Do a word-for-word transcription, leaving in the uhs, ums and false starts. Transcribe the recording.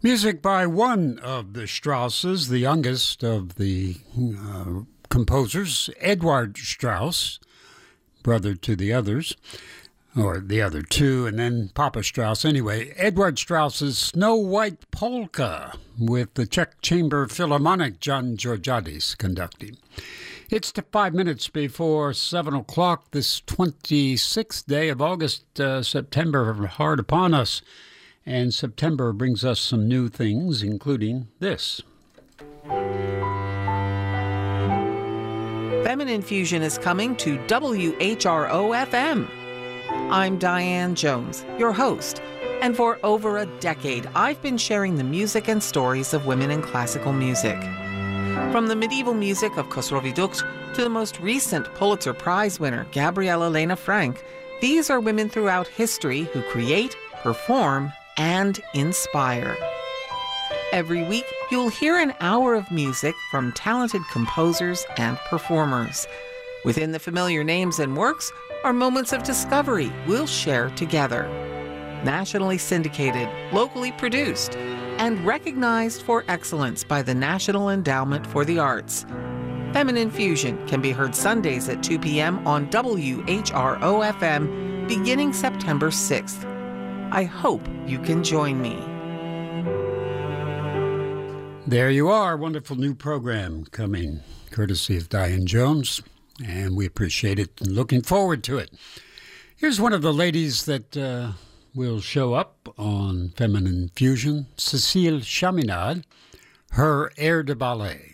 Music by one of the Strausses, the youngest of the uh, composers, Edward Strauss, brother to the others, or the other two, and then Papa Strauss. Anyway, Edward Strauss's Snow White Polka with the Czech Chamber Philharmonic, John Georgiadis conducting. It's to five minutes before seven o'clock this twenty-sixth day of August, uh, September hard upon us. And September brings us some new things, including this. Feminine Fusion is coming to W H R O F M. I'm Diane Jones, your host, and for over a decade, I've been sharing the music and stories of women in classical music. From the medieval music of Khosrow Dukt to the most recent Pulitzer Prize winner, Gabriella Lena Frank, these are women throughout history who create, perform, and inspire. Every week, you'll hear an hour of music from talented composers and performers. Within the familiar names and works are moments of discovery we'll share together. Nationally syndicated, locally produced, and recognized for excellence by the National Endowment for the Arts. Feminine Fusion can be heard Sundays at two p.m. on W H R O F M beginning September sixth. I hope you can join me. There you are, wonderful new program coming courtesy of Diane Jones, and we appreciate it and looking forward to it. Here's one of the ladies that uh, will show up on Feminine Fusion, Cécile Chaminade, her Air de Ballet.